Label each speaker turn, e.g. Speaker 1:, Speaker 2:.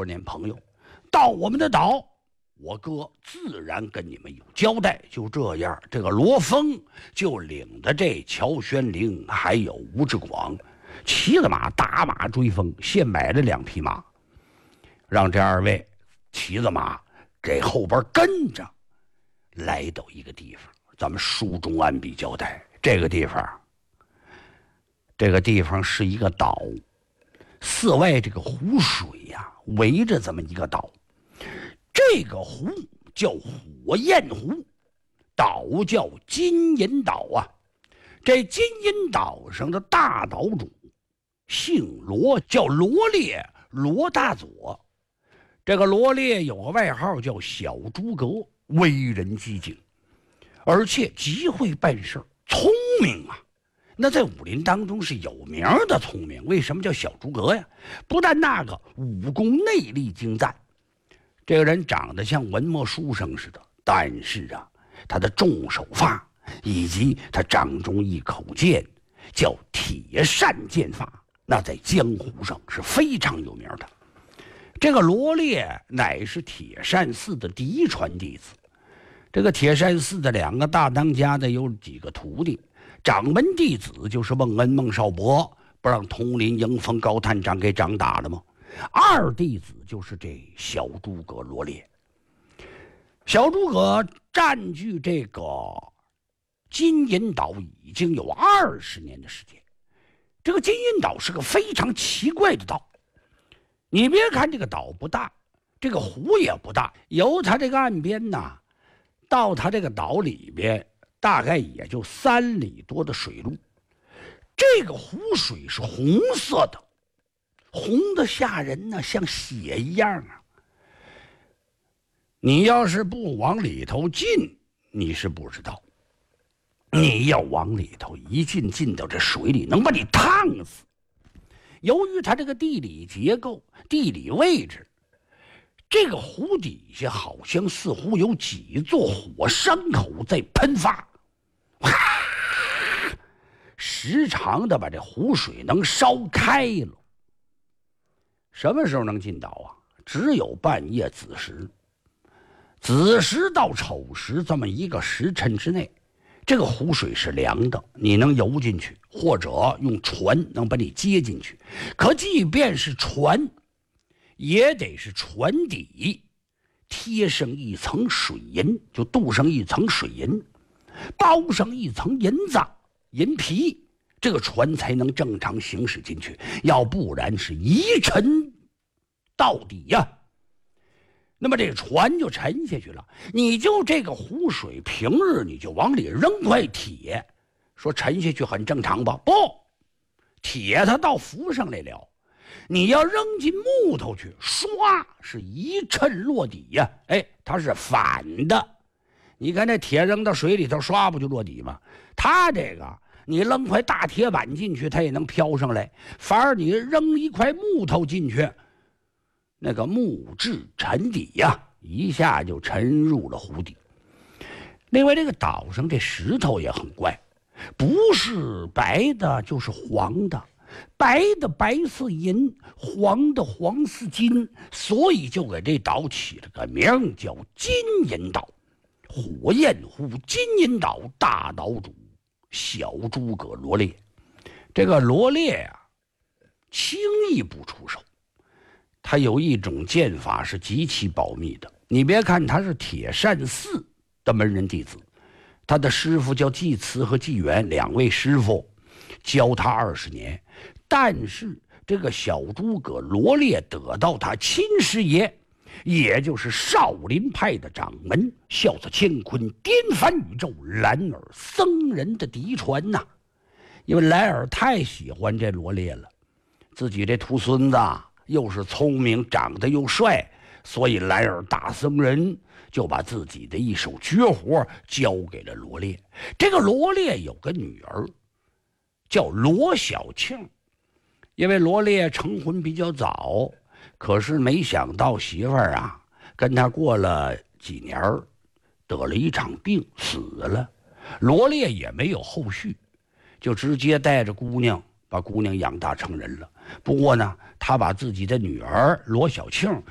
Speaker 1: 多年朋友，到我们的岛，我哥自然跟你们有交代。就这样，这个罗峰就领着这乔玄龄还有吴志广，骑着马打马追风，现买了2匹马，让这2位骑着马给后边跟着，来到一个地方。咱们书中按笔交代，这个地方是一个岛，四外这个湖水呀，围着这么一个岛。这个湖叫火焰湖，岛叫金银岛啊。这金银岛上的大岛主姓罗，叫罗烈，罗大佐。这个罗烈有个外号叫小诸葛，为人机警，而且极会办事，聪明啊。那在武林当中是有名的聪明。为什么叫小诸葛呀？不但那个武功内力精湛，这个人长得像文墨书生似的，但是啊，他的重手法以及他掌中一口剑叫铁扇剑法，那在江湖上是非常有名的。这个罗烈乃是铁扇寺的嫡一传弟子。这个铁扇寺的2个大当家的有几个徒弟，掌门弟子就是孟恩、孟少伯，不让统领迎风高探长给掌打了吗？2弟子就是这小诸葛罗烈。小诸葛占据这个金银岛已经有20年的时间。这个金银岛是个非常奇怪的岛。你别看这个岛不大，这个湖也不大，由它这个岸边呢，到它这个岛里边大概也就3里多的水路。这个湖水是红色的，红的吓人呢，像血一样啊。你要是不往里头进，你是不知道。你要往里头一进到这水里，能把你烫死。由于它这个地理结构、地理位置，这个湖底下好像似乎有几座火山口在喷发，时常的把这湖水能烧开了。什么时候能进岛啊？只有半夜子时，子时到丑时这么一个时辰之内，这个湖水是凉的，你能游进去，或者用船能把你接进去。可即便是船，也得是船底贴上一层水银，就镀上一层水银，包上一层银皮，这个船才能正常行驶进去，要不然是一沉到底呀。那么这个船就沉下去了，你就这个湖水平日你就往里扔块铁，说沉下去很正常吧？不，铁它倒浮上来了，你要扔进木头去，唰是一沉落底呀。它是反的。你看这铁扔到水里头，唰不就落底吗？它这个你扔块大铁板进去，它也能飘上来，反而你扔一块木头进去，那个木质沉底呀，一下就沉入了湖底。另外，这个岛上这石头也很怪，不是白的就是黄的，白的白似银，黄的黄似金，所以就给这岛起了个名叫金银岛。火焰湖金银岛大岛主小诸葛罗烈。这个罗烈啊，轻易不出手，他有一种剑法是极其保密的。你别看他是铁扇寺的门人弟子，他的师傅叫季慈和季元2位师傅教他20年，但是这个小诸葛罗烈得到他亲师爷，也就是少林派的掌门笑死乾坤颠翻宇宙蓝耳僧人的嫡传呐。因为蓝耳太喜欢这罗烈了，自己这徒孙子又是聪明，长得又帅，所以蓝耳大僧人就把自己的一手绝活交给了罗烈。这个罗烈有个女儿叫罗小庆，因为罗烈成婚比较早，可是没想到媳妇儿啊跟他过了几年得了一场病死了，罗烈也没有后续，就直接带着姑娘把姑娘养大成人了。不过呢，他把自己的女儿罗小庆